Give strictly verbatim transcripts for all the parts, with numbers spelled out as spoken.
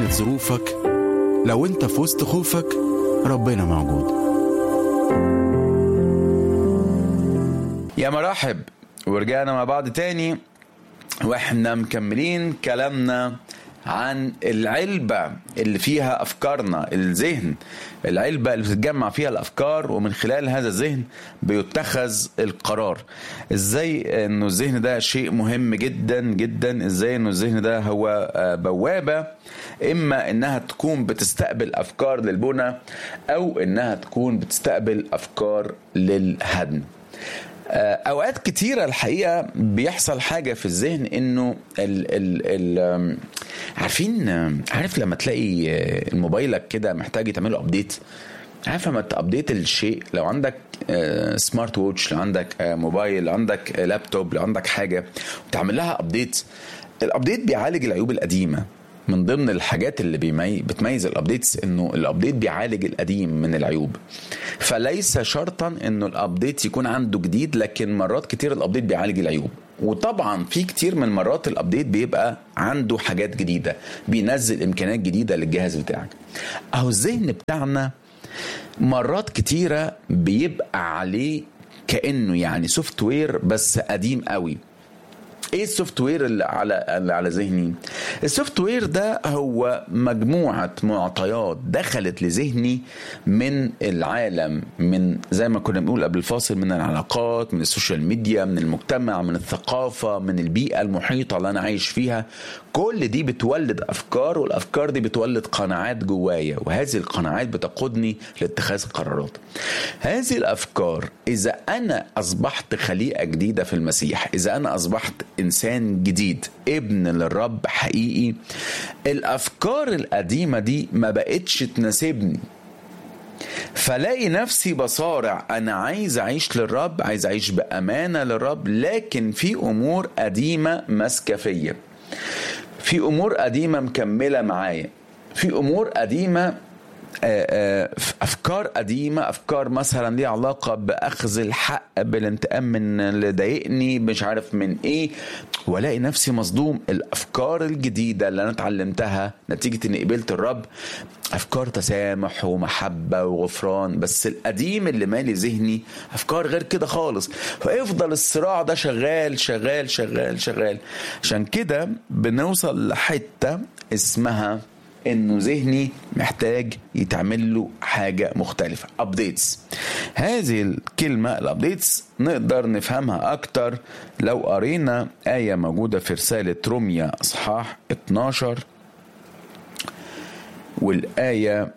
كانت ظروفك، لو انت في وسط خوفك ربنا موجود. يا مرحب، ورجعنا مع بعض تاني واحنا مكملين كلامنا عن العلبة اللي فيها أفكارنا، الذهن، العلبة اللي بتتجمع فيها الأفكار، ومن خلال هذا الذهن بيتخذ القرار. إزاي إنه الذهن ده شيء مهم جدا جدا، إزاي إنه الذهن ده هو بوابة، إما إنها تكون بتستقبل أفكار للبنى أو إنها تكون بتستقبل أفكار للهدم. اوقات كتيرة الحقيقة بيحصل حاجة في الذهن، انه ال ال ال عارفين عارف لما تلاقي الموبايلك كده محتاج تعمله ابديت، عارف لما تابديت الشيء، لو عندك سمارت ووتش، لو عندك موبايل، لو عندك لابتوب، لو عندك حاجة وتعمل لها ابديت، الابديت بيعالج العيوب القديمة. من ضمن الحاجات اللي بيمي... بتميز الابديتس انه الابديت بيعالج القديم من العيوب. فليس شرطا انه الابديت يكون عنده جديد، لكن مرات كتير الابديت بيعالج العيوب. وطبعا في كتير من مرات الابديت بيبقى عنده حاجات جديدة، بينزل امكانيات جديدة للجهاز بتاعك. اهو الذهن بتاعنا مرات كتيرة بيبقى عليه كأنه يعني سوفت وير بس قديم قوي. ايه السوفت وير اللي على اللي على ذهني؟ السوفت وير ده هو مجموعة معطيات دخلت لذهني من العالم، من زي ما كنا بنقول قبل الفاصل، من العلاقات، من السوشيال ميديا، من المجتمع، من الثقافة، من البيئة المحيطة اللي انا عايش فيها. كل دي بتولد افكار، والافكار دي بتولد قناعات جوايا، وهذه القناعات بتقودني لاتخاذ قرارات. هذه الافكار اذا انا اصبحت خليقة جديدة في المسيح، اذا انا اصبحت إنسان جديد، ابن للرب حقيقي، الأفكار القديمة دي ما بقتش تناسبني. فلاقي نفسي بصارع، أنا عايز أعيش للرب، عايز أعيش بأمانة للرب، لكن في أمور قديمة ماسكة فيا، في أمور قديمة مكملة معايا، في أمور قديمة، أفكار قديمة، أفكار مثلا ليها علاقة بأخذ الحق، بالانتقام من اللي ضايقني، مش عارف من إيه، ولاقي نفسي مصدوم. الأفكار الجديدة اللي أنا اتعلمتها نتيجة إني قبلت الرب أفكار تسامح ومحبة وغفران، بس القديم اللي مالي ذهني أفكار غير كده خالص. فيفضل الصراع ده شغال شغال شغال شغال. عشان كده بنوصل لحتة اسمها انه ذهني محتاج يتعمل له حاجة مختلفة، updates. هذه الكلمة الابديتس نقدر نفهمها اكتر لو قرينا آية موجودة في رسالة روميا اصحاح اتناشر، والآية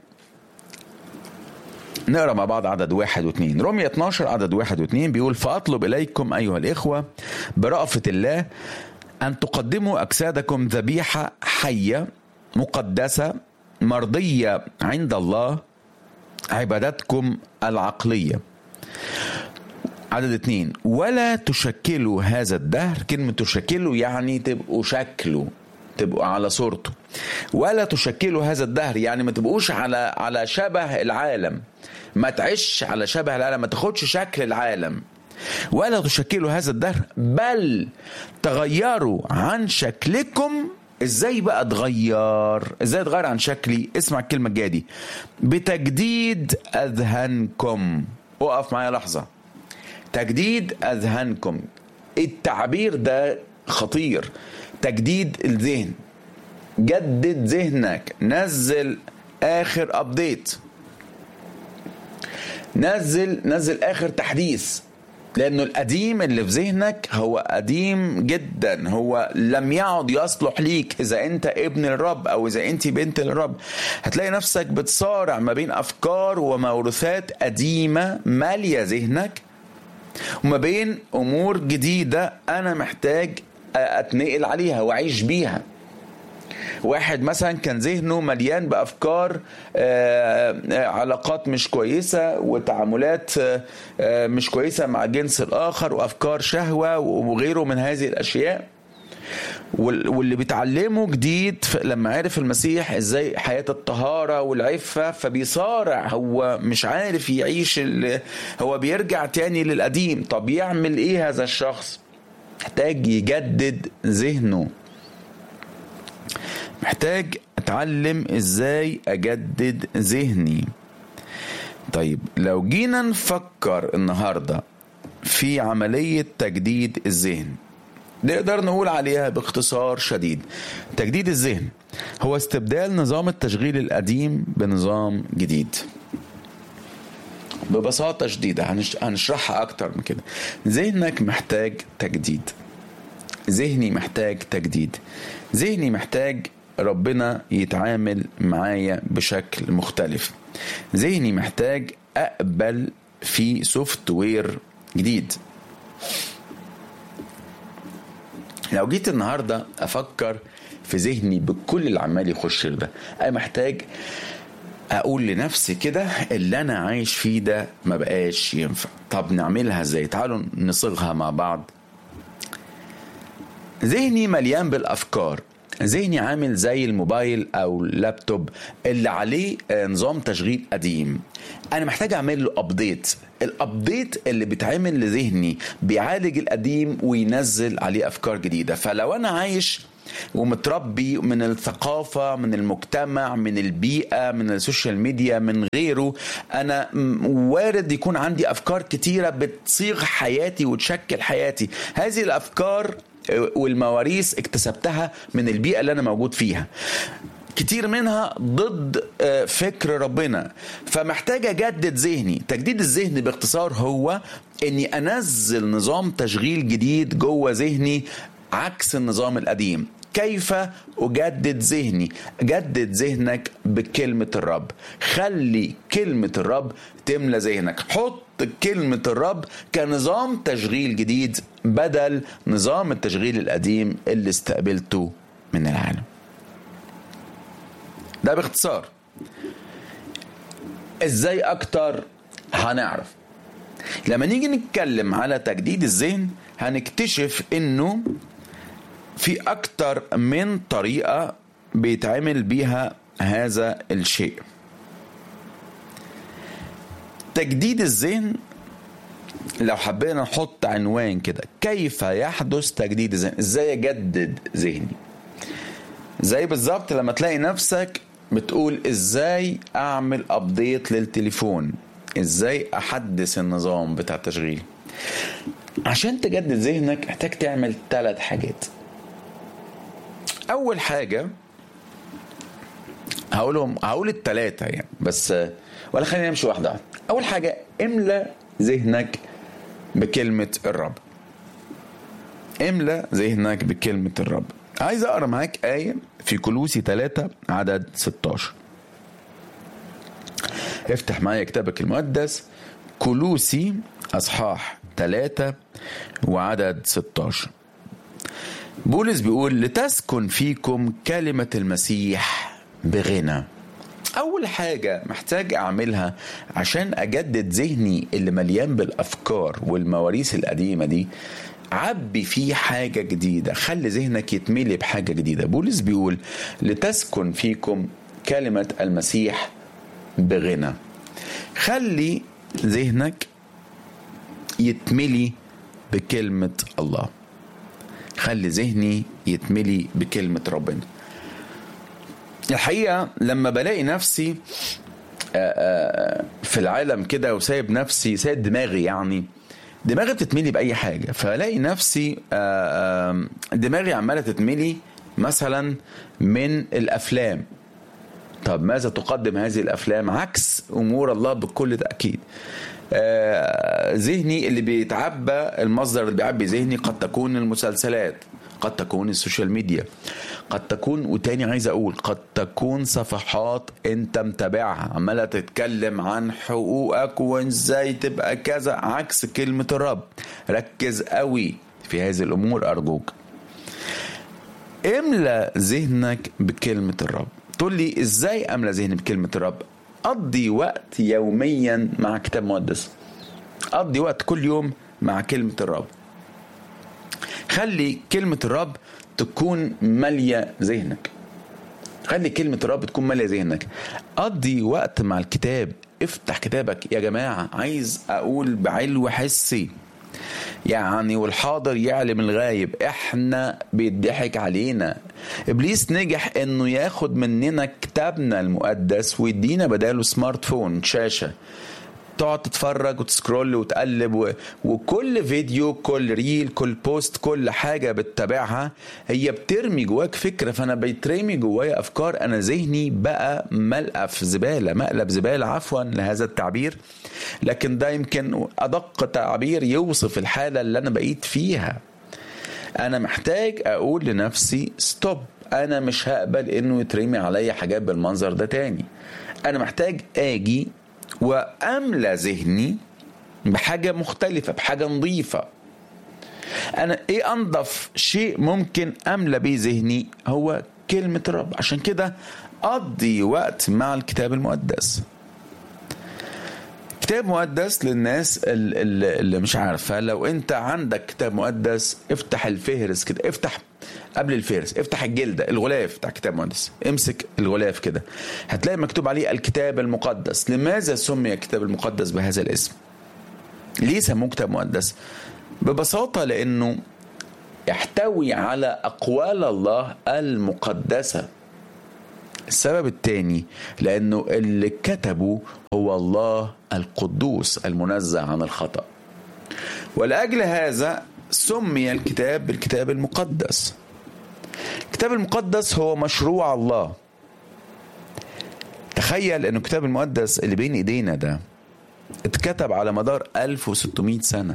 نقرأ مع بعض عدد واحد واثنين. روميا اتناشر عدد واحد واثنين بيقول: فأطلب إليكم أيها الإخوة برأفة الله أن تقدموا أجسادكم ذبيحة حية مقدسة مرضية عند الله، عبادتكم العقلية. عدد اثنين: ولا تشكلوا هذا الدهر. كلمة تشكلوا يعني تبقوا شكله، تبقوا على صورته. ولا تشكلوا هذا الدهر يعني ما تبقوش على على شبه العالم، ما تعيش على شبه العالم، ما تاخدش شكل العالم. ولا تشكلوا هذا الدهر بل تغيروا عن شكلكم. ازاي بقى اتغير؟ ازاي اتغير عن شكلي؟ اسمع الكلمة الجاية دي: بتجديد اذهانكم. اقف معايا لحظة. تجديد اذهانكم، التعبير ده خطير. تجديد الذهن، جدد ذهنك، نزل اخر ابديت، نزل نزل اخر تحديث، لأنه القديم اللي في ذهنك هو قديم جدا، هو لم يعد يصلح ليك. إذا أنت ابن الرب أو إذا أنت بنت الرب، هتلاقي نفسك بتصارع ما بين أفكار وموروثات قديمة مالية ذهنك، وما بين أمور جديدة أنا محتاج أتنقل عليها وأعيش بيها. واحد مثلا كان ذهنه مليان بأفكار علاقات مش كويسة وتعاملات مش كويسة مع الجنس الآخر وأفكار شهوة وغيره من هذه الأشياء، واللي بيتعلمه جديد لما عرف المسيح ازاي حياة الطهارة والعفة، فبيصارع، هو مش عارف يعيش، هو بيرجع تاني للقديم. طب يعمل ايه هذا الشخص؟ محتاج يجدد ذهنه، محتاج اتعلم ازاي اجدد ذهني. طيب لو جينا نفكر النهاردة في عملية تجديد الذهن، نقدر نقول عليها باختصار شديد: تجديد الذهن هو استبدال نظام التشغيل القديم بنظام جديد. ببساطة شديدة هنشرحها أكتر من كده. ذهنك محتاج تجديد، ذهني محتاج تجديد، ذهني محتاج ربنا يتعامل معايا بشكل مختلف، ذهني محتاج أقبل في سوفت وير جديد. لو جيت النهاردة أفكر في ذهني بكل اللي عمال يخش ده، أنا محتاج أقول لنفسي كده: اللي أنا عايش فيه ده ما بقاش ينفع. طب نعملها إزاي؟ تعالوا نصيغها مع بعض. ذهني مليان بالأفكار، ذهني عامل زي الموبايل أو اللابتوب اللي عليه نظام تشغيل قديم. أنا محتاج أعمل له أبديت. الأبديت اللي بيتعمل لذهني بيعالج القديم وينزل عليه أفكار جديدة. فلو أنا عايش ومتربي من الثقافة، من المجتمع، من البيئة، من السوشيال ميديا، من غيره، أنا وارد يكون عندي أفكار كتيرة بتصيغ حياتي وتشكل حياتي. هذه الأفكار والمواريث اكتسبتها من البيئة اللي أنا موجود فيها، كتير منها ضد فكر ربنا. فمحتاج أجدد ذهني. تجديد الذهن باختصار هو أني أنزل نظام تشغيل جديد جوه ذهني عكس النظام القديم. كيف أجدد ذهني؟ جدد ذهنك بكلمة الرب. خلي كلمة الرب تملى ذهنك. حط كلمة الرب كنظام تشغيل جديد بدل نظام التشغيل القديم اللي استقبلته من العالم. ده باختصار. ازاي اكتر؟ هنعرف لما نيجي نتكلم على تجديد الذهن. هنكتشف انه في اكتر من طريقة بيتعمل بيها هذا الشيء. تجديد الذهن، لو حبينا نحط عنوان كده: كيف يحدث تجديد الذهن؟ ازاي اجدد ذهني؟ زي بالظبط لما تلاقي نفسك بتقول: ازاي اعمل ابديت للتليفون، ازاي احدث النظام بتاع التشغيل. عشان تجدد ذهنك محتاج تعمل ثلاث حاجات. اول حاجة هقولهم هقول الثلاثة يعني، بس ولا خلينا نمشي واحدة واحدة. اول حاجة: املى ذهنك بكلمة الرب. املى ذهنك بكلمة الرب. عايز اقرا معاك آية في كولوسي ثلاثة عدد ستة عشر. افتح معايا كتابك المقدس، كولوسي اصحاح ثلاثة وعدد ستة عشر. بولس بيقول: لتسكن فيكم كلمة المسيح بغنى. أول حاجة محتاج أعملها عشان أجدد ذهني اللي مليان بالأفكار والمواريث القديمة دي، عبي فيه حاجة جديدة. خلي ذهنك يتملي بحاجة جديدة. بولس بيقول: لتسكن فيكم كلمة المسيح بغنى. خلي ذهنك يتملي بكلمة الله. خلي ذهني يتملي بكلمة ربنا. الحقيقة لما بلاقي نفسي في العالم كده وسايب نفسي، سايب دماغي، يعني دماغي بتتملي بأي حاجة، فلاقي نفسي دماغي عمالة تتملي مثلا من الأفلام. طب ماذا تقدم هذه الأفلام؟ عكس أمور الله بكل تأكيد. ذهني اللي بيتعبى، المصدر اللي بيعبي ذهني قد تكون المسلسلات، قد تكون السوشيال ميديا، قد تكون، وتاني عايز اقول، قد تكون صفحات انت متابعها عمالة تتكلم عن حقوقك وازاي تبقى كذا، عكس كلمة الرب. ركز قوي في هذه الامور ارجوك. املى ذهنك بكلمة الرب. تقول لي ازاي املى ذهني بكلمة الرب؟ قضي وقت يوميا مع كتاب مقدس. قضي وقت كل يوم مع كلمة الرب. خلي كلمة الرب تكون مالية ذهنك. خلي كلمة الرب تكون مالية ذهنك. قضي وقت مع الكتاب. افتح كتابك يا جماعة. عايز اقول بعلو حسي يعني، والحاضر يعلم الغايب. احنا بيضحك علينا. إبليس نجح إنه ياخد مننا كتابنا المقدس ويدينا بداله سمارت فون، شاشة تقعد تتفرج وتسكرول وتقلب و... وكل فيديو، كل ريل، كل بوست، كل حاجة بتتابعها هي بترمي جواك فكرة. فأنا بيترمي جوايا أفكار، أنا ذهني بقى ملقف زبالة، مقلب زبالة عفوا لهذا التعبير، لكن ده يمكن أدق تعبير يوصف الحالة اللي أنا بقيت فيها. أنا محتاج أقول لنفسي ستوب، أنا مش هقبل إنه يترمي عليا حاجات بالمنظر ده تاني. أنا محتاج آجي وأملى ذهني بحاجة مختلفة، بحاجة نظيفة. أنا إيه أنظف شيء ممكن أملى بيه ذهني؟ هو كلمة الرب. عشان كده أقضي وقت مع الكتاب المقدس. كتاب مقدس للناس اللي مش عارفة، لو أنت عندك كتاب مقدس افتح الفهرس كده، افتح قبل الفهرس افتح الجلدة، الغلاف بتاع كتاب مقدس، امسك الغلاف كده هتلاقي مكتوب عليه الكتاب المقدس. لماذا سمي الكتاب المقدس بهذا الاسم؟ ليه سموه كتاب مقدس؟ ببساطة لأنه يحتوي على أقوال الله المقدسة. السبب الثاني لأنه اللي كتبه هو الله القدوس المنزه عن الخطأ، ولأجل هذا سمي الكتاب بالكتاب المقدس. الكتاب المقدس هو مشروع الله. تخيل أنه الكتاب المقدس اللي بين إيدينا ده اتكتب على مدار ألف وستمائة سنة،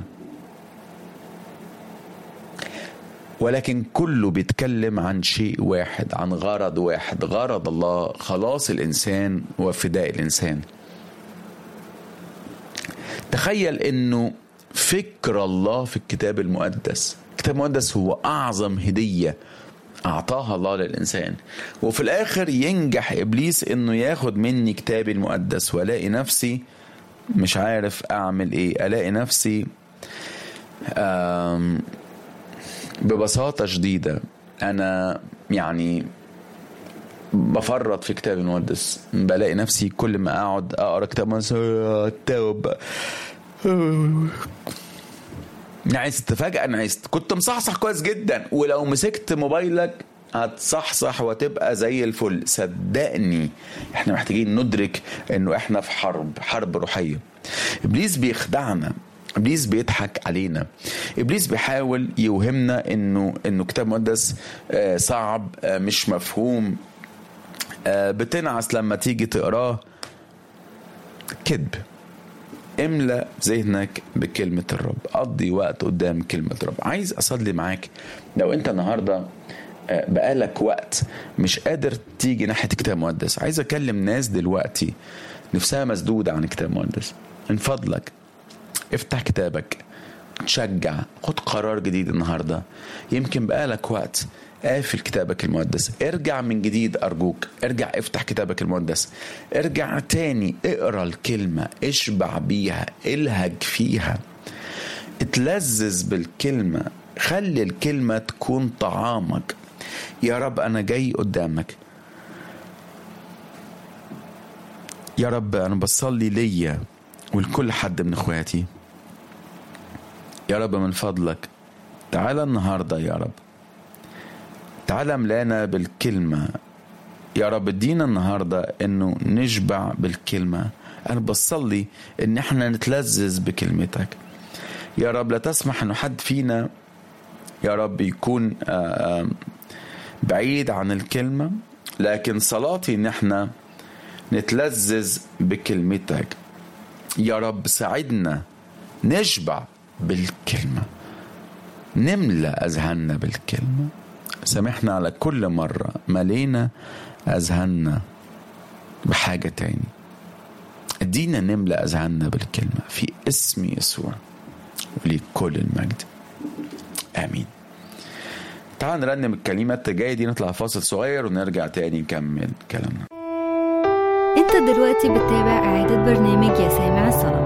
ولكن كله بيتكلم عن شيء واحد، عن غرض واحد، غرض الله خلاص الإنسان وفداء الإنسان. تخيل أنه فكر الله في الكتاب المقدس. الكتاب المقدس هو أعظم هدية أعطاها الله للإنسان، وفي الآخر ينجح إبليس أنه ياخد مني كتابي المقدس وألاقي نفسي مش عارف أعمل إيه. ألاقي نفسي ببساطة شديدة أنا يعني بفرط في كتاب المقدس. بلاقي نفسي كل ما أقعد أقرأ كتاب المقدس التوبة نعست، فجأة نعست. كنت مصحصح كويس جدا، ولو مسكت موبايلك هتصحصح وتبقى زي الفل. صدقني احنا محتاجين ندرك انه احنا في حرب حرب روحية. إبليس بيخدعنا، إبليس بيضحك علينا، إبليس بيحاول يوهمنا إنه إنه كتاب مقدس صعب مش مفهوم، بتنعس لما تيجي تقراه. كذب. املأ ذهنك بكلمة الرب، قضي وقت قدام كلمة الرب. عايز أصلي معاك. لو أنت النهاردة بقالك وقت مش قادر تيجي ناحية كتاب مقدس، عايز أكلم ناس دلوقتي نفسها مسدودة عن كتاب مقدس. من فضلك افتح كتابك، تشجع، خد قرار جديد النهاردة. يمكن بقالك وقت قافل كتابك المقدس، ارجع من جديد أرجوك، ارجع افتح كتابك المقدس، ارجع تاني اقرأ الكلمة، اشبع بيها، الهج فيها، اتلذذ بالكلمة، خلي الكلمة تكون طعامك. يا رب أنا جاي قدامك، يا رب أنا بصلي ليا ولكل حد من اخواتي. يا رب من فضلك تعالى النهاردة، يا رب تعالى ملانا بالكلمة. يا رب ادينا النهاردة انه نشبع بالكلمة. انا بصلي ان احنا نتلذذ بكلمتك. يا رب لا تسمح انه حد فينا يا رب يكون بعيد عن الكلمة، لكن صلاتي ان احنا نتلذذ بكلمتك. يا رب ساعدنا نشبع بالكلمة، نملأ أذهاننا بالكلمة. سامحنا على كل مرة ملينا أذهاننا بحاجة تاني. ادينا نملأ أذهاننا بالكلمة في اسم يسوع ولكل المجد، آمين. تعال نرنم الكلمات الجاية دي، نطلع فاصل صغير ونرجع تاني نكمل كلامنا. انت دلوقتي بتتابع إعادة برنامج يا سامع الصلاة.